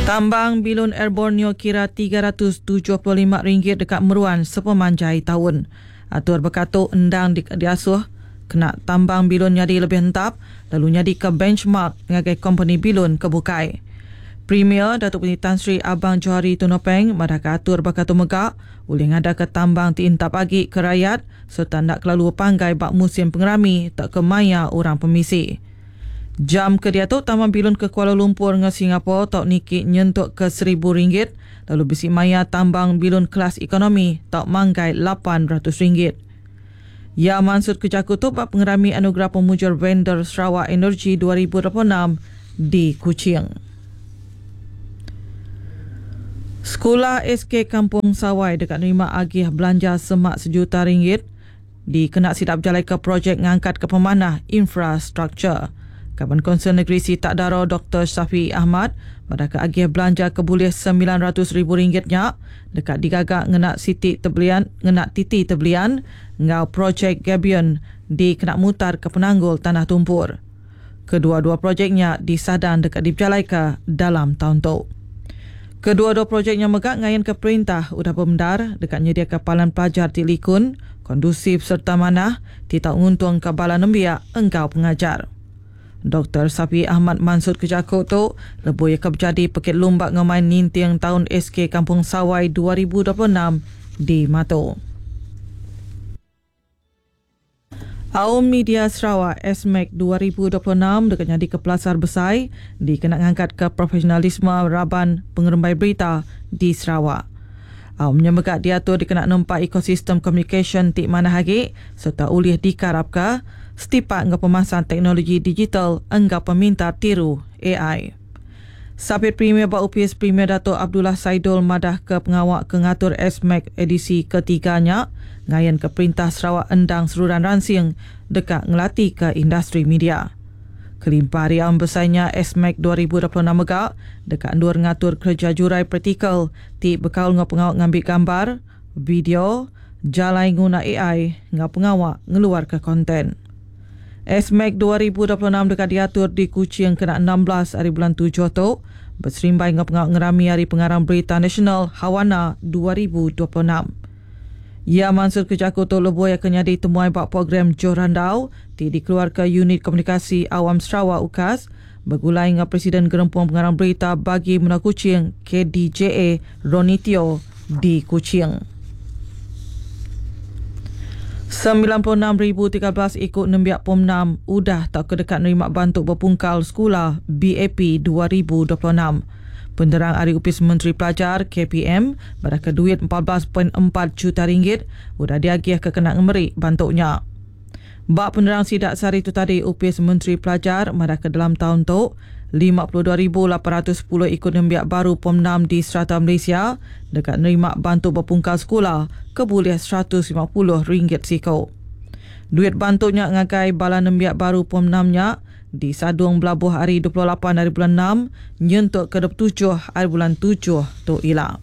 Tambang Bilun Air Borneo kira RM375 dekat Meruan sepemanjai tahun. Atur berkatuk endang diasuh kena tambang Bilun nyadi lebih hentap lalu nyadi ke benchmark ngagai company Bilun kebukai. Premier Datuk Peri Tan Sri Abang Johari Tunopeng madaka atur berkatuk megak boleh ngada ke tambang tiintap agi ke rakyat serta nak kelalu panggai bak musim pengerami tak ke maya orang pemisi. Jam ke dia tu tambang Bilun ke Kuala Lumpur dengan Singapura tak nikik nyentuk ke RM1,000 lalu besi maya tambang Bilun kelas ekonomi tak manggai RM800. Ya mansud ke Jaku tu bak pengerami anugerah pemujur vendor Sarawak Energy 2026 di Kuching. Sekolah SK Kampung Sawai dekat nerima agih belanja semak RM1 juta di kena sidap jalai ke projek ngangkat ke pemanah infrastruktur. Kaban Konsern Negeri Sitak Daro Dr. Syafiq Ahmad badaka agih belanja keboleh RM900,000 nya dekat digagak ngenak titi tebelian ngau projek Gabion di kena mutar ke penanggul Tanah Tumpur. Kedua-dua projeknya disadan dekat diberjalaika dalam tahun tu. Kedua-dua projeknya megak ngayan ke perintah udah pemendar dekat nyedia kapalan pelajar di Likun, kondusif serta manah, tidak untung kabalan nembiak engkau pengajar. Dr. Safi Ahmad mansud ke Jaku tu lebih akan berjadi pekit lumbak ngemain nintiang tahun SK Kampung Sawai 2026 di Mato. Aum Media Sarawak SMAC 2026 dekat jadi ke Pelasar Besai dikena ngangkat ke profesionalisme raban pengerembai berita di Sarawak. Aum menyebut diatur dikena nampak ekosistem communication tik mana hagi serta ulih dikarapka setipak ngau pemasan teknologi digital enggau peminta tiru AI. Sabit Premier Bak UPS Premier Dato' Abdullah Saidul madah ke pengawak ke ngatur SMAC edisi ketiganya ngayan ke Perintah Sarawak endang seruran ransing dekat ngelatih ke industri media. Kelimpah riam besarnya SMAC 2026 megak dekat endur ngatur kerja jurai praktikal ti bekal ngau pengawak ngambil gambar, video, jalai guna AI ngau pengawak ngeluar ke konten. SMAC 2026 dekat diatur di Kuching kena 16 hari bulan 7 tu berserimbai ngau pengawak ngerami Hari Pengarang Berita Nasional Hawana 2026. Ia mansur ke Jaku tu lebih akan nyadi temuai bak program Johor di dikeluar ke Unit Komunikasi Awam Sarawak UKAS bergulai dengan Presiden Gerempuan Pengarang Berita bagi Menua Kuching KDJA Ronitio di Kuching. 96,013 ikut nembiak POM6 udah tak kedekat nerima bantuk berpungkal sekolah BAP 2026. Penderang Ahli Upis Menteri Pelajar KPM beraka duit RM14.4 juta udah diagih ke kena ngemeri bantuknya. Bak penerang sidak sehari itu tadi Upis Menteri Pelajar mereka dalam tahun tu 52,810 ikut nembiak baru POM6 di Strata Malaysia dekat nerima bantu berpungkal sekolah keboleh RM150 siko. Duit bantunya ngagai bala nembiak baru POM6-nya di Sadung Belabuh hari 28 hari bulan 6 nyentuk ke 27 hari bulan 7 tu ilah.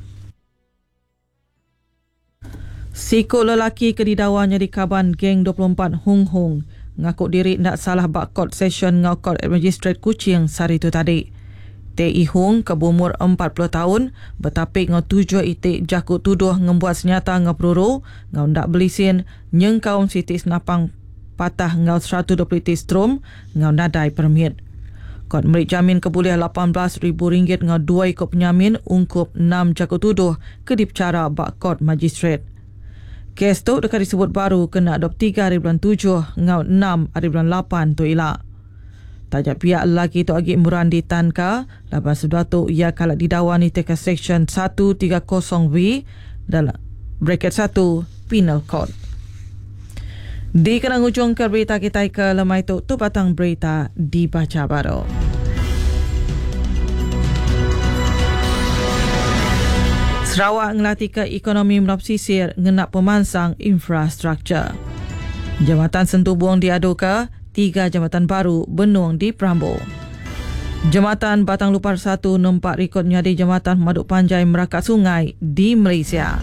Siko lelaki kedidawanya di Kaban Geng 24 Hung Hung ngaku diri nak salah bak court session ngau court magistrate Kuching sehari itu tadi. T.I. Hung ke berumur 40 tahun bertapik ngau 7 itik jakut tuduh ngembuat senjata ngau peluru ngau ndak belisin nyengkau siti senapang patah ngau 120 itik strom ngau nadai permit. Kod merik jamin keboleh RM18,000 ngau 2 ikut penyamin ungkup 6 jakut tuduh ke dipercara bak court magistrate. Kes tu dekat disebut baru kena 23 hari bulan 7 ngau 6 hari bulan 8 tu ilah. Tajak pihak lelaki tu agi muran di Tanka, lepas sebab tu ia kalak didawani teka Section 130V dalam bracket 1 Penal Code. Di kenang ujung ke berita kita ke lemai tu batang berita dibaca baru. Sarawak ngelatih ke ekonomi menopsisir ngenak pemansang infrastruktur. Jambatan Sentuh Buang diadu ke 3 jambatan baru benung di Perambu. Jambatan Batang Lupar 1 nampak rekodnya di Jambatan Maduk Panjai Merakat Sungai di Malaysia.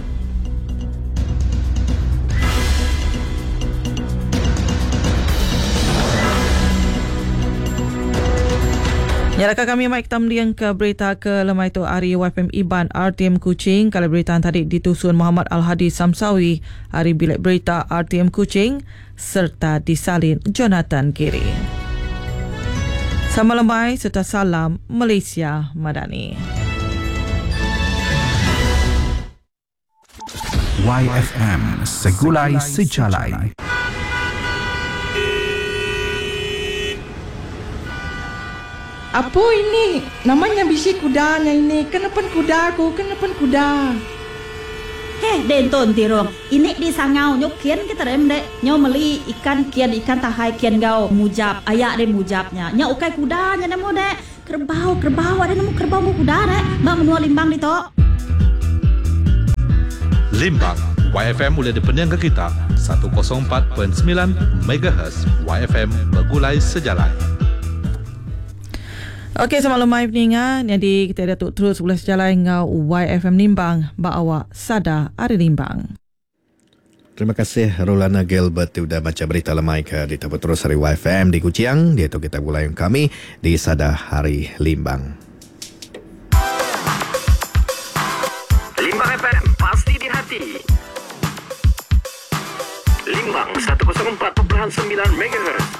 Nyalakan kami Mike Tamliang ke berita ke lemai tu Ari YFM Iban RTM Kuching. Kalau berita tadi ditusun Muhammad Al-Hadi Samsawi, Ari Bilik Berita RTM Kuching serta disalin Jonathan Giri. Sama lemai serta salam Malaysia Madani. YFM Segulai Sejalai. Apa ini? Namanya bisi kudanya ini. Kenapa kudaku? Kenapa kuda? Denton tirong. Ini di sangau nyok kian kita rem dek. Nyo meli ikan kian ikan tahai kian gau mujab. Ayak de mujabnya. Nyo ukai kudanya nemo dek. Kerbau ada nemu kerbau mu kuda dek. Mbak menua limbang dito. Limbang. YFM mulai dipenyangga kita 104.9 MHz. YFM Begulai Sejalan. Okey, selamat lemai peningan. Jadi kita ada terus sebelah sejalan dengan YFM Limbang. Mbak awak sada Ari Limbang. Terima kasih Rolana Gilbert sudah baca berita lemai ke di Tapu Terus Hari YFM di Kuching. Dia tu kita mulai kami di Sada Hari Limbang. Limbang FM pasti di hati. Limbang 104.9 MHz.